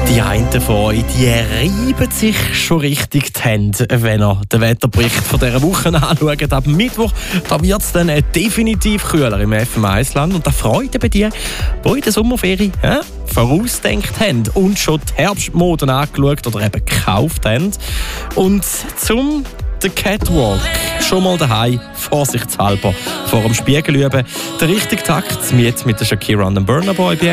Die einen von euch, die reiben sich schon richtig die Hände, wenn ihr den Wetterbericht von dieser Woche anschaut. Ab Mittwoch wird es dann definitiv kühler im FM1-Land. Und da freut eben die in der Sommerferien vorausdenkt haben und schon die Herbstmoden angeschaut oder eben gekauft haben. Und zum den Catwalk schon mal daheim, vorsichtshalber, vor dem Spiegel üben. Der richtige Takt mit der Shakira und dem Burna Boy.